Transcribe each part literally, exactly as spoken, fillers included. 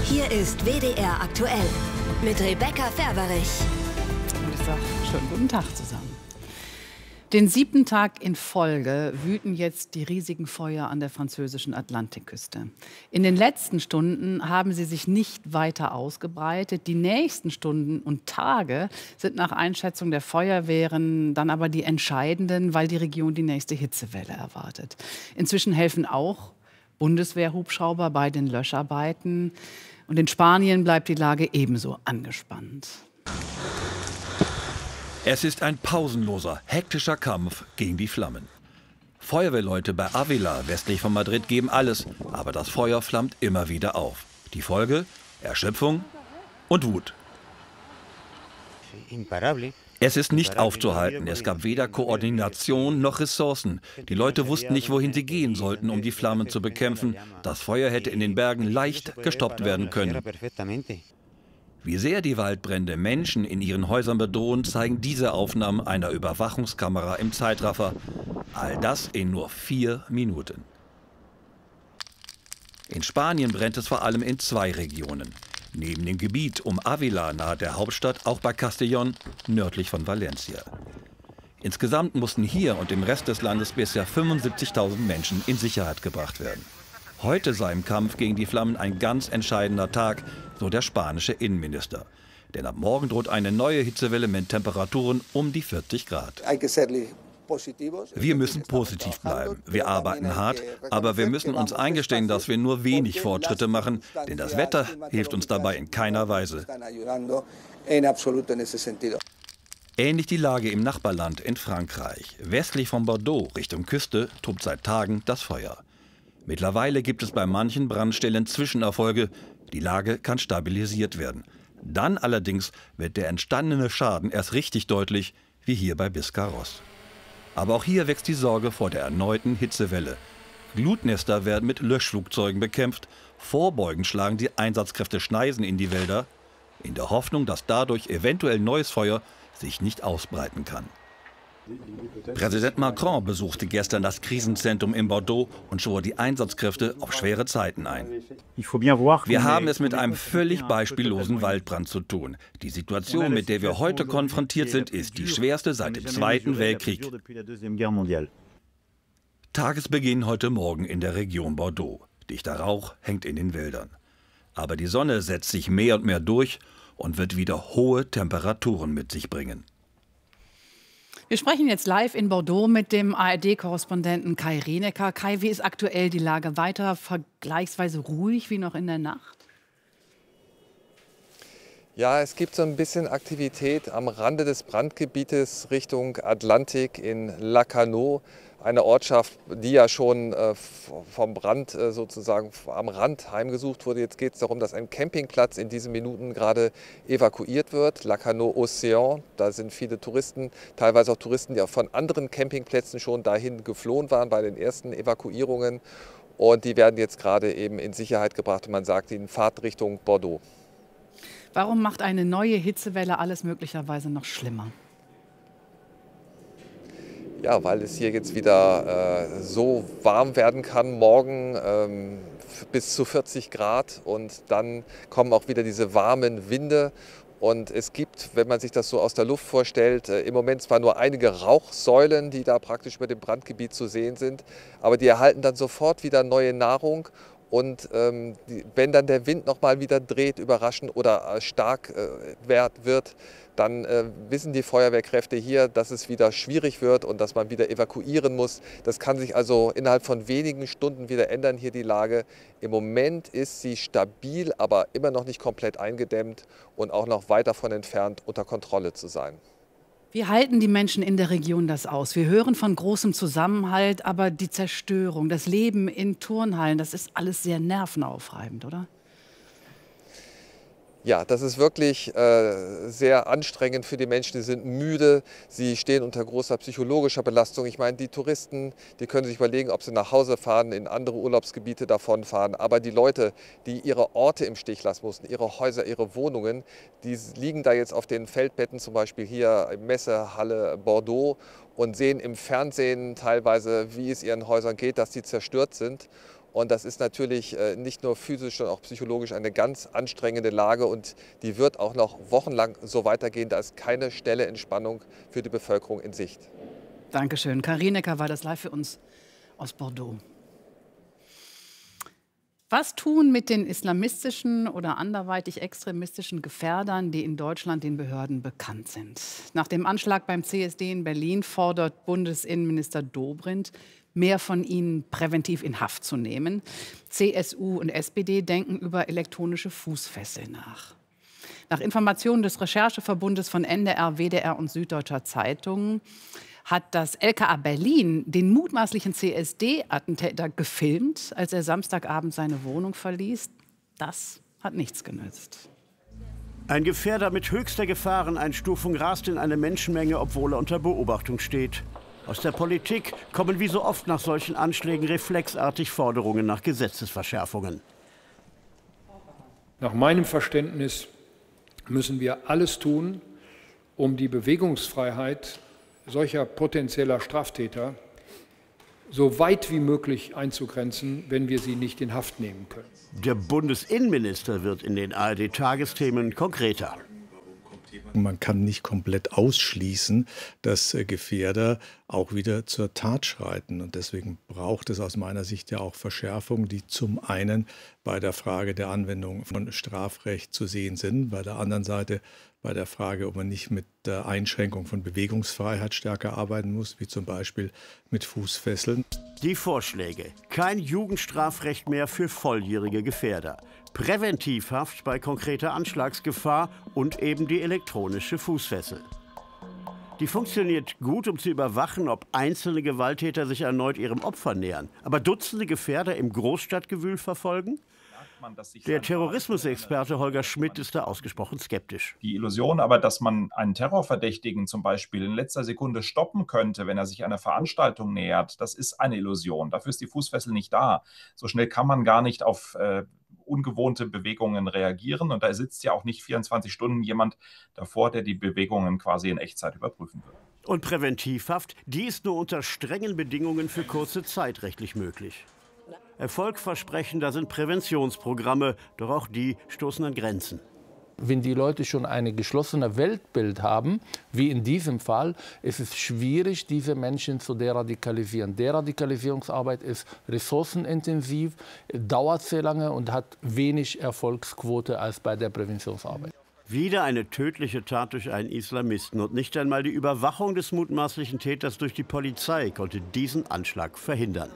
Hier ist W D R aktuell mit Rebecca Ferberich. Und ich sage schönen guten Tag zusammen. Den siebten Tag in Folge wüten jetzt die riesigen Feuer an der französischen Atlantikküste. In den letzten Stunden haben sie sich nicht weiter ausgebreitet. Die nächsten Stunden und Tage sind nach Einschätzung der Feuerwehren dann aber die entscheidenden, weil die Region die nächste Hitzewelle erwartet. Inzwischen helfen auch Bundeswehrhubschrauber bei den Löscharbeiten. Und in Spanien bleibt die Lage ebenso angespannt. Es ist ein pausenloser, hektischer Kampf gegen die Flammen. Feuerwehrleute bei Ávila, westlich von Madrid, geben alles, aber das Feuer flammt immer wieder auf. Die Folge? Erschöpfung und Wut. Es ist nicht aufzuhalten. Es gab weder Koordination noch Ressourcen. Die Leute wussten nicht, wohin sie gehen sollten, um die Flammen zu bekämpfen. Das Feuer hätte in den Bergen leicht gestoppt werden können. Wie sehr die Waldbrände Menschen in ihren Häusern bedrohen, zeigen diese Aufnahmen einer Überwachungskamera im Zeitraffer. All das in nur vier Minuten. In Spanien brennt es vor allem in zwei Regionen. Neben dem Gebiet um Ávila nahe der Hauptstadt auch bei Castellón, nördlich von Valencia. Insgesamt mussten hier und im Rest des Landes bisher fünfundsiebzigtausend Menschen in Sicherheit gebracht werden. Heute sei im Kampf gegen die Flammen ein ganz entscheidender Tag, so der spanische Innenminister. Denn ab morgen droht eine neue Hitzewelle mit Temperaturen um die vierzig Grad. Wir müssen positiv bleiben. Wir arbeiten hart, aber wir müssen uns eingestehen, dass wir nur wenig Fortschritte machen, denn das Wetter hilft uns dabei in keiner Weise. Ähnlich die Lage im Nachbarland in Frankreich. Westlich von Bordeaux, Richtung Küste, tobt seit Tagen das Feuer. Mittlerweile gibt es bei manchen Brandstellen Zwischenerfolge. Die Lage kann stabilisiert werden. Dann allerdings wird der entstandene Schaden erst richtig deutlich, wie hier bei Biscarrosse. Aber auch hier wächst die Sorge vor der erneuten Hitzewelle. Glutnester werden mit Löschflugzeugen bekämpft. Vorbeugend schlagen die Einsatzkräfte Schneisen in die Wälder, in der Hoffnung, dass dadurch eventuell neues Feuer sich nicht ausbreiten kann. Präsident Macron besuchte gestern das Krisenzentrum in Bordeaux und schwor die Einsatzkräfte auf schwere Zeiten ein. Wir haben es mit einem völlig beispiellosen Waldbrand zu tun. Die Situation, mit der wir heute konfrontiert sind, ist die schwerste seit dem Zweiten Weltkrieg. Tagesbeginn heute Morgen in der Region Bordeaux. Dichter Rauch hängt in den Wäldern. Aber die Sonne setzt sich mehr und mehr durch und wird wieder hohe Temperaturen mit sich bringen. Wir sprechen jetzt live in Bordeaux mit dem A R D-Korrespondenten Kai Rinecker. Kai, wie ist aktuell die Lage? Weiter vergleichsweise ruhig wie noch in der Nacht? Ja, es gibt so ein bisschen Aktivität am Rande des Brandgebietes Richtung Atlantik in Lacanau. Eine Ortschaft, die ja schon äh, vom Brand äh, sozusagen am Rand heimgesucht wurde. Jetzt geht es darum, dass ein Campingplatz in diesen Minuten gerade evakuiert wird. Lacanau Océan, da sind viele Touristen, teilweise auch Touristen, die auch von anderen Campingplätzen schon dahin geflohen waren bei den ersten Evakuierungen. Und die werden jetzt gerade eben in Sicherheit gebracht und man sagt ihnen Fahrt Richtung Bordeaux. Warum macht eine neue Hitzewelle alles möglicherweise noch schlimmer? Ja, weil es hier jetzt wieder äh, so warm werden kann, morgen ähm, bis zu vierzig Grad und dann kommen auch wieder diese warmen Winde. Und es gibt, wenn man sich das so aus der Luft vorstellt, äh, im Moment zwar nur einige Rauchsäulen, die da praktisch über dem Brandgebiet zu sehen sind, aber die erhalten dann sofort wieder neue Nahrung. Und ähm, die, wenn dann der Wind noch mal wieder dreht, überraschend oder äh, stark äh, wird, dann äh, wissen die Feuerwehrkräfte hier, dass es wieder schwierig wird und dass man wieder evakuieren muss. Das kann sich also innerhalb von wenigen Stunden wieder ändern, hier die Lage. Im Moment ist sie stabil, aber immer noch nicht komplett eingedämmt und auch noch weit davon entfernt, unter Kontrolle zu sein. Wie halten die Menschen in der Region das aus? Wir hören von großem Zusammenhalt, aber die Zerstörung, das Leben in Turnhallen, das ist alles sehr nervenaufreibend, oder? Ja, das ist wirklich äh, sehr anstrengend für die Menschen. Die sind müde, sie stehen unter großer psychologischer Belastung. Ich meine, die Touristen, die können sich überlegen, ob sie nach Hause fahren, in andere Urlaubsgebiete davonfahren. Aber die Leute, die ihre Orte im Stich lassen mussten, ihre Häuser, ihre Wohnungen, die liegen da jetzt auf den Feldbetten, zum Beispiel hier im Messehalle Bordeaux und sehen im Fernsehen teilweise, wie es ihren Häusern geht, dass sie zerstört sind. Und das ist natürlich nicht nur physisch, sondern auch psychologisch eine ganz anstrengende Lage. Und die wird auch noch wochenlang so weitergehen. Da ist keine schnelle Entspannung für die Bevölkerung in Sicht. Dankeschön. Karin Necker war das live für uns aus Bordeaux. Was tun mit den islamistischen oder anderweitig extremistischen Gefährdern, die in Deutschland den Behörden bekannt sind? Nach dem Anschlag beim C S D in Berlin fordert Bundesinnenminister Dobrindt, mehr von ihnen präventiv in Haft zu nehmen. C S U und S P D denken über elektronische Fußfessel nach. Nach Informationen des Rechercheverbundes von N D R, W D R und Süddeutscher Zeitung hat das L K A Berlin den mutmaßlichen C S D-Attentäter gefilmt, als er Samstagabend seine Wohnung verließ. Das hat nichts genützt. Ein Gefährder mit höchster Gefahreneinstufung rast in eine Menschenmenge, obwohl er unter Beobachtung steht. Aus der Politik kommen wie so oft nach solchen Anschlägen reflexartig Forderungen nach Gesetzesverschärfungen. Nach meinem Verständnis müssen wir alles tun, um die Bewegungsfreiheit solcher potenzieller Straftäter so weit wie möglich einzugrenzen, wenn wir sie nicht in Haft nehmen können. Der Bundesinnenminister wird in den A R D-Tagesthemen konkreter. Man kann nicht komplett ausschließen, dass Gefährder auch wieder zur Tat schreiten. Und deswegen braucht es aus meiner Sicht ja auch Verschärfungen, die zum einen bei der Frage der Anwendung von Strafrecht zu sehen sind, bei der anderen Seite bei der Frage, ob man nicht mit der Einschränkung von Bewegungsfreiheit stärker arbeiten muss, wie zum Beispiel mit Fußfesseln. Die Vorschläge: kein Jugendstrafrecht mehr für volljährige Gefährder, Präventivhaft bei konkreter Anschlagsgefahr und eben die elektronische Fußfessel. Die funktioniert gut, um zu überwachen, ob einzelne Gewalttäter sich erneut ihrem Opfer nähern. Aber Dutzende Gefährder im Großstadtgewühl verfolgen? Der Terrorismusexperte Holger Schmidt ist da ausgesprochen skeptisch. Die Illusion aber, dass man einen Terrorverdächtigen zum Beispiel in letzter Sekunde stoppen könnte, wenn er sich einer Veranstaltung nähert, das ist eine Illusion. Dafür ist die Fußfessel nicht da. So schnell kann man gar nicht auf äh, ungewohnte Bewegungen reagieren. Und da sitzt ja auch nicht vierundzwanzig Stunden jemand davor, der die Bewegungen quasi in Echtzeit überprüfen wird. Und Präventivhaft, die ist nur unter strengen Bedingungen für kurze Zeit rechtlich möglich. Erfolgversprechender sind Präventionsprogramme, doch auch die stoßen an Grenzen. Wenn die Leute schon ein geschlossenes Weltbild haben, wie in diesem Fall, ist es schwierig, diese Menschen zu deradikalisieren. Deradikalisierungsarbeit ist ressourcenintensiv, dauert sehr lange und hat wenig Erfolgsquote als bei der Präventionsarbeit. Wieder eine tödliche Tat durch einen Islamisten. Und nicht einmal die Überwachung des mutmaßlichen Täters durch die Polizei konnte diesen Anschlag verhindern.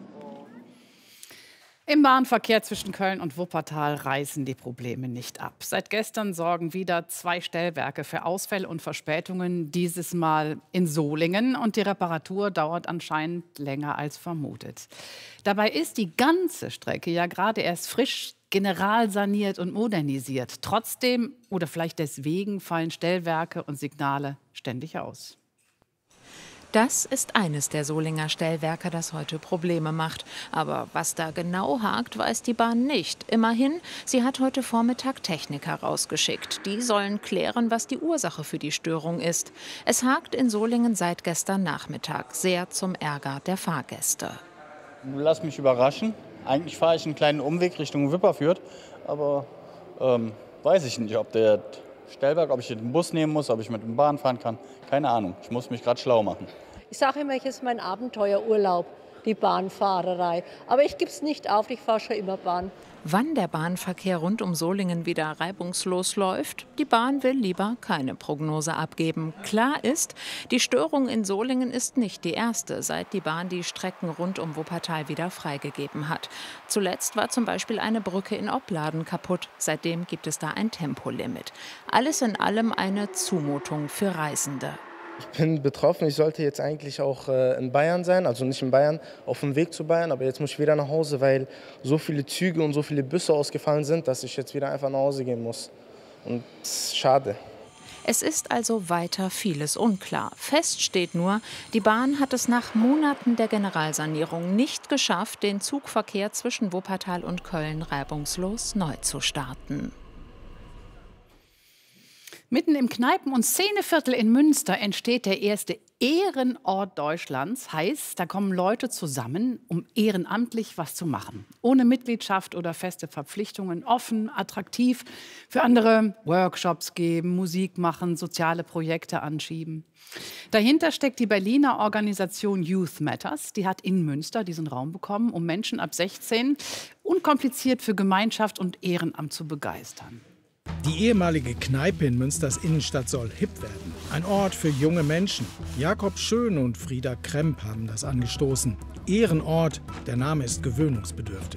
Im Bahnverkehr zwischen Köln und Wuppertal reißen die Probleme nicht ab. Seit gestern sorgen wieder zwei Stellwerke für Ausfälle und Verspätungen, dieses Mal in Solingen. Und die Reparatur dauert anscheinend länger als vermutet. Dabei ist die ganze Strecke ja gerade erst frisch generalsaniert und modernisiert. Trotzdem oder vielleicht deswegen fallen Stellwerke und Signale ständig aus. Das ist eines der Solinger Stellwerke, das heute Probleme macht. Aber was da genau hakt, weiß die Bahn nicht. Immerhin, sie hat heute Vormittag Techniker rausgeschickt. Die sollen klären, was die Ursache für die Störung ist. Es hakt in Solingen seit gestern Nachmittag, sehr zum Ärger der Fahrgäste. Lass mich überraschen. Eigentlich fahre ich einen kleinen Umweg Richtung Wipperfürth. Aber ähm, weiß ich nicht, ob der Stellwerk, ob ich den Bus nehmen muss, ob ich mit dem Bahn fahren kann. Keine Ahnung, ich muss mich gerade schlau machen. Ich sage immer, es ist mein Abenteuerurlaub, die Bahnfahrerei. Aber ich gebe es nicht auf, ich fahre schon immer Bahn. Wann der Bahnverkehr rund um Solingen wieder reibungslos läuft, die Bahn will lieber keine Prognose abgeben. Klar ist, die Störung in Solingen ist nicht die erste, seit die Bahn die Strecken rund um Wuppertal wieder freigegeben hat. Zuletzt war zum Beispiel eine Brücke in Opladen kaputt. Seitdem gibt es da ein Tempolimit. Alles in allem eine Zumutung für Reisende. Ich bin betroffen, ich sollte jetzt eigentlich auch äh, in Bayern sein, also nicht in Bayern, auf dem Weg zu Bayern, aber jetzt muss ich wieder nach Hause, weil so viele Züge und so viele Busse ausgefallen sind, dass ich jetzt wieder einfach nach Hause gehen muss. Und das ist schade. Es ist also weiter vieles unklar. Fest steht nur, die Bahn hat es nach Monaten der Generalsanierung nicht geschafft, den Zugverkehr zwischen Wuppertal und Köln reibungslos neu zu starten. Mitten im Kneipen- und Szeneviertel in Münster entsteht der erste Ehrenort Deutschlands heißt, da kommen Leute zusammen, um ehrenamtlich was zu machen. Ohne Mitgliedschaft oder feste Verpflichtungen, offen, attraktiv, für andere Workshops geben, Musik machen, soziale Projekte anschieben. Dahinter steckt die Berliner Organisation Youth Matters. Die hat in Münster diesen Raum bekommen, um Menschen ab sechzehn unkompliziert für Gemeinschaft und Ehrenamt zu begeistern. Die ehemalige Kneipe in Münsters Innenstadt soll hip werden. Ein Ort für junge Menschen. Jakob Schön und Frieda Kremp haben das angestoßen. Ehrenort, der Name ist gewöhnungsbedürftig.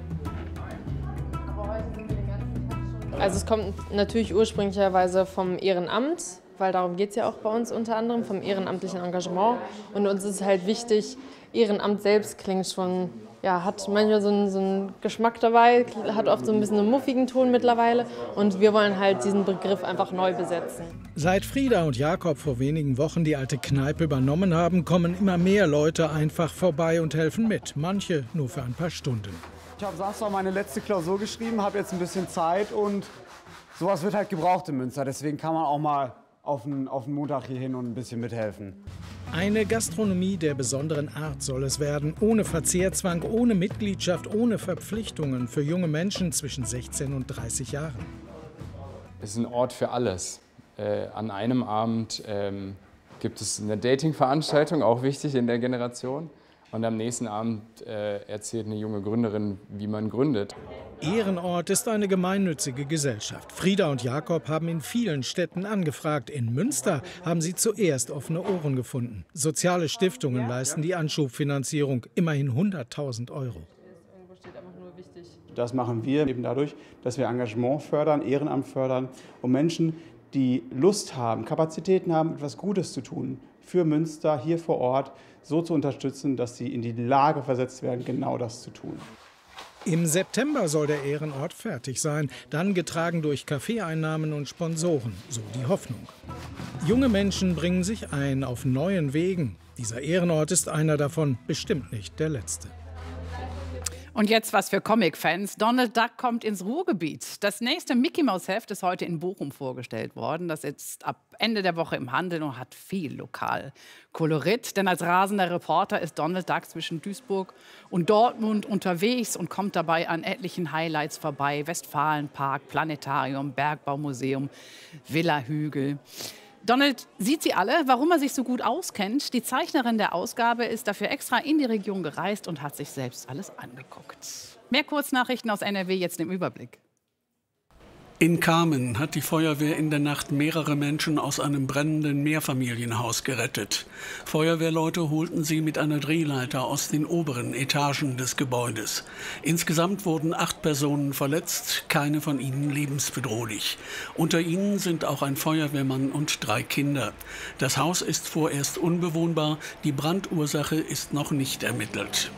Also es kommt natürlich ursprünglicherweise vom Ehrenamt, weil darum geht es ja auch bei uns unter anderem, vom ehrenamtlichen Engagement. Und uns ist halt wichtig, Ehrenamt selbst klingt schon, ja, hat manchmal so einen, so einen Geschmack dabei, hat oft so ein bisschen einen muffigen Ton mittlerweile. Und wir wollen halt diesen Begriff einfach neu besetzen. Seit Frieda und Jakob vor wenigen Wochen die alte Kneipe übernommen haben, kommen immer mehr Leute einfach vorbei und helfen mit. Manche nur für ein paar Stunden. Ich habe Samstag meine letzte Klausur geschrieben, habe jetzt ein bisschen Zeit und sowas wird halt gebraucht in Münster. Deswegen kann man auch mal auf den, auf den Montag hier hin und ein bisschen mithelfen. Eine Gastronomie der besonderen Art soll es werden, ohne Verzehrzwang, ohne Mitgliedschaft, ohne Verpflichtungen für junge Menschen zwischen sechzehn und dreißig Jahren. Es ist ein Ort für alles. Äh, an einem Abend ähm, gibt es eine Dating-Veranstaltung, auch wichtig in der Generation. Und am nächsten Abend äh, erzählt eine junge Gründerin, wie man gründet. Ehrenort ist eine gemeinnützige Gesellschaft. Frieda und Jakob haben in vielen Städten angefragt. In Münster haben sie zuerst offene Ohren gefunden. Soziale Stiftungen leisten die Anschubfinanzierung, immerhin hunderttausend Euro. Das machen wir eben dadurch, dass wir Engagement fördern, Ehrenamt fördern, um Menschen, die Lust haben, Kapazitäten haben, etwas Gutes zu tun, für Münster hier vor Ort so zu unterstützen, dass sie in die Lage versetzt werden, genau das zu tun. Im September soll der Ehrenort fertig sein, dann getragen durch Kaffeeeinnahmen und Sponsoren, so die Hoffnung. Junge Menschen bringen sich ein auf neuen Wegen. Dieser Ehrenort ist einer davon, bestimmt nicht der letzte. Und jetzt was für Comic-Fans. Donald Duck kommt ins Ruhrgebiet. Das nächste Mickey-Maus-Heft ist heute in Bochum vorgestellt worden. Das ist ab Ende der Woche im Handel und hat viel Lokalkolorit. Denn als rasender Reporter ist Donald Duck zwischen Duisburg und Dortmund unterwegs und kommt dabei an etlichen Highlights vorbei. Westfalenpark, Planetarium, Bergbaumuseum, Villa Hügel. Donald sieht sie alle, warum er sich so gut auskennt. Die Zeichnerin der Ausgabe ist dafür extra in die Region gereist und hat sich selbst alles angeguckt. Mehr Kurznachrichten aus N R W jetzt im Überblick. In Kamen hat die Feuerwehr in der Nacht mehrere Menschen aus einem brennenden Mehrfamilienhaus gerettet. Feuerwehrleute holten sie mit einer Drehleiter aus den oberen Etagen des Gebäudes. Insgesamt wurden acht Personen verletzt, keine von ihnen lebensbedrohlich. Unter ihnen sind auch ein Feuerwehrmann und drei Kinder. Das Haus ist vorerst unbewohnbar, die Brandursache ist noch nicht ermittelt.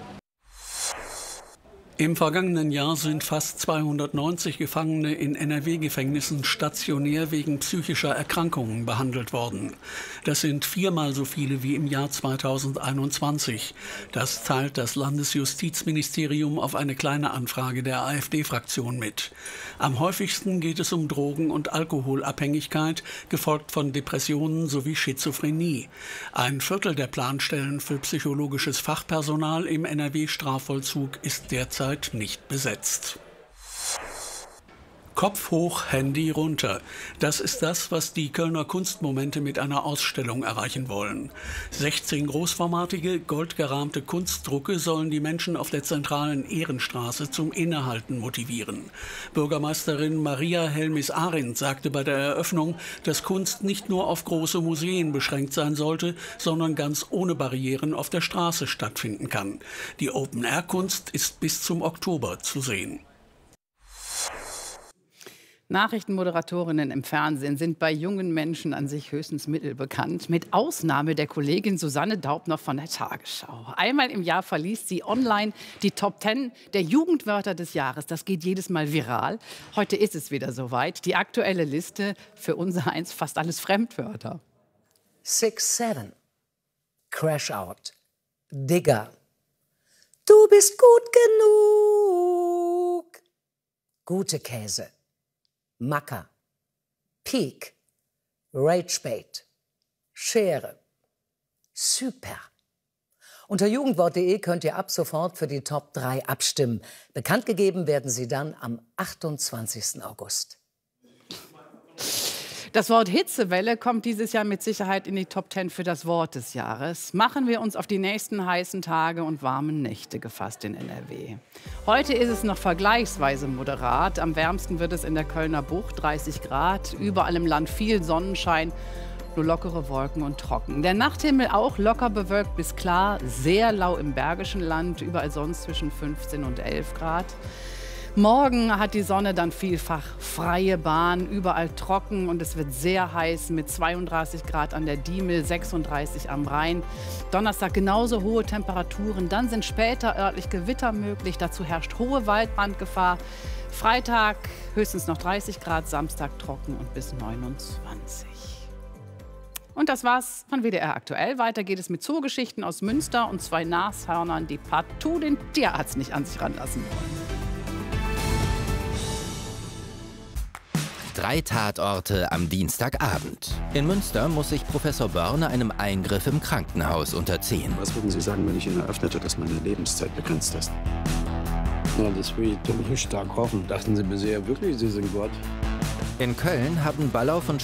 Im vergangenen Jahr sind fast zweihundertneunzig Gefangene in N R W-Gefängnissen stationär wegen psychischer Erkrankungen behandelt worden. Das sind viermal so viele wie im Jahr zweitausendeinundzwanzig. Das teilt das Landesjustizministerium auf eine kleine Anfrage der AfD-Fraktion mit. Am häufigsten geht es um Drogen- und Alkoholabhängigkeit, gefolgt von Depressionen sowie Schizophrenie. Ein Viertel der Planstellen für psychologisches Fachpersonal im N R W-Strafvollzug ist derzeit nicht besetzt. Kopf hoch, Handy runter. Das ist das, was die Kölner Kunstmomente mit einer Ausstellung erreichen wollen. sechzehn großformatige, goldgerahmte Kunstdrucke sollen die Menschen auf der zentralen Ehrenstraße zum Innehalten motivieren. Bürgermeisterin Maria Helmis-Arendt sagte bei der Eröffnung, dass Kunst nicht nur auf große Museen beschränkt sein sollte, sondern ganz ohne Barrieren auf der Straße stattfinden kann. Die Open-Air-Kunst ist bis zum Oktober zu sehen. Nachrichtenmoderatorinnen im Fernsehen sind bei jungen Menschen an sich höchstens mittelbekannt, mit Ausnahme der Kollegin Susanne Daubner von der Tagesschau. Einmal im Jahr verliest sie online die Top Ten der Jugendwörter des Jahres. Das geht jedes Mal viral. Heute ist es wieder soweit. Die aktuelle Liste, für unser eins fast alles Fremdwörter. Six, seven. Crash out. Digger. Du bist gut genug. Gute Käse. Macker, Peak, Ragebait, Schere, Super. Unter jugendwort punkt de könnt ihr ab sofort für die Top drei abstimmen. Bekannt gegeben werden sie dann am achtundzwanzigsten August. Das Wort Hitzewelle kommt dieses Jahr mit Sicherheit in die Top zehn für das Wort des Jahres. Machen wir uns auf die nächsten heißen Tage und warmen Nächte gefasst in N R W. Heute ist es noch vergleichsweise moderat. Am wärmsten wird es in der Kölner Bucht, dreißig Grad. Überall im Land viel Sonnenschein, nur lockere Wolken und trocken. Der Nachthimmel auch locker bewölkt bis klar, sehr lau im Bergischen Land, überall sonst zwischen fünfzehn und elf Grad. Morgen hat die Sonne dann vielfach freie Bahn, überall trocken und es wird sehr heiß mit zweiunddreißig Grad an der Diemel, sechsunddreißig am Rhein. Donnerstag genauso hohe Temperaturen, dann sind später örtlich Gewitter möglich, dazu herrscht hohe Waldbrandgefahr. Freitag höchstens noch dreißig Grad, Samstag trocken und bis neunundzwanzig. Und das war's von W D R aktuell. Weiter geht es mit Zoogeschichten aus Münster und zwei Nashörnern, die partout den Tierarzt nicht an sich ranlassen wollen. Drei Tatorte am Dienstagabend. In Münster muss sich Professor Börne einem Eingriff im Krankenhaus unterziehen. Was würden Sie sagen, wenn ich Ihnen eröffnete, dass meine Lebenszeit begrenzt ist? Na, das will ich doch nicht stark hoffen. Dachten Sie bisher wirklich, Sie sind Gott? In Köln haben Ballauf und